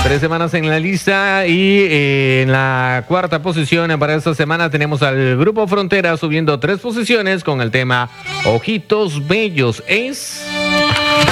3 semanas en la lista y en la cuarta posición para esta semana tenemos al Grupo Frontera subiendo 3 posiciones con el tema Ojitos Bellos. Es